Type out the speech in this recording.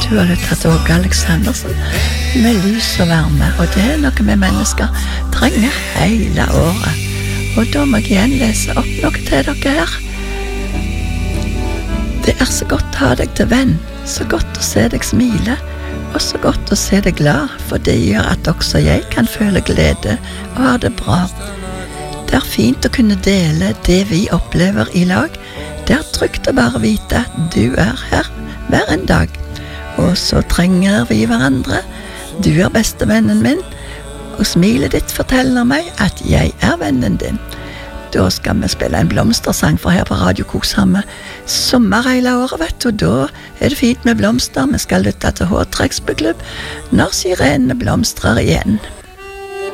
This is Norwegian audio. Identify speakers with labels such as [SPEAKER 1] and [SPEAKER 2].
[SPEAKER 1] Du har lyttet til Åge Aleksandersen med lys og varme, og det er noe vi mennesker trenger hele året. Og da må jeg igjen lese opp noe til dere her. Det er så godt å ha deg til venn, så godt å se deg smile, og så godt å se deg glad, for det gjør at også jeg kan føle glede og ha det bra. Det er fint å kunne dele det vi opplever i lag. Det er trygt å bare vite at du er her hver en dag. Og så trenger vi hverandre. Du er bestevennen min, og smilet ditt forteller meg at jeg er vennen din. Da skal vi spille en blomstersang, for her på Radio Kos har vi sommer hele året, vet du, og da er det fint med blomster. Vi skal lytte til Håtreksbeklubb når sirenene blomstrer igjen.